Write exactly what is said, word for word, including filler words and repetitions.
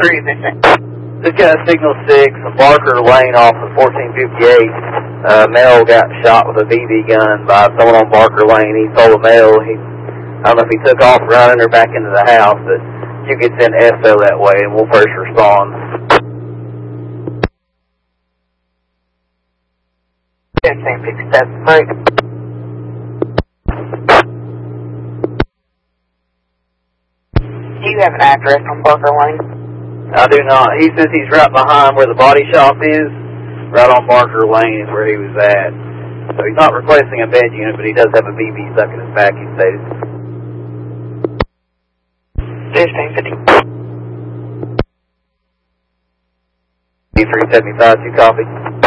three, fifteen. This guy's signal six, Barker Lane off of fourteen fifty-eight. Uh, male got shot with a B B gun by someone on Barker Lane. He told the male, he, I don't know if he took off running or back into the house, but you could send S O that way and we'll first respond. fifteen fifty-seven, break. Do you have an address on Barker Lane? I do not. He says he's right behind where the body shop is. Right on Barker Lane is where he was at. So he's not requesting a bed unit, but he does have a B B stuck in his back, he stated. fifteen fifty. three seventy-five, two copy.